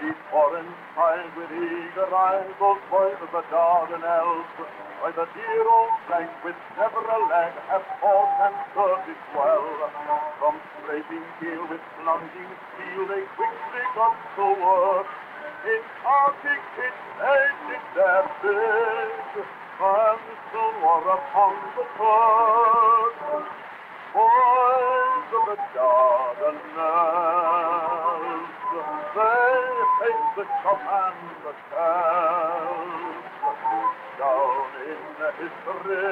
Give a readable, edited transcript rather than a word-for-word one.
before and child with eager eyes, those boys of the Dardanelles, by the dear old flank with never a lag have fought and served it well. From scraping heel with plunging steel they quickly got to work. In Arctic pits they did their bid, and soon were upon the turf. Boys of the Dardanelles, they hate the chop and the shells. Down in history